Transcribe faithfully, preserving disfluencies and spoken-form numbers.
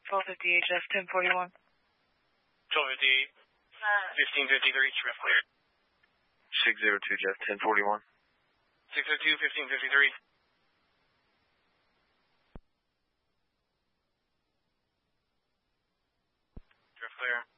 twelve fifty-eight, Jeff, ten forty-one. twelve fifty-eight, fifteen fifty-three, Jeff, clear. six zero two, Jeff, ten forty-one. six zero two, fifteen fifty-three. Jeff, clear.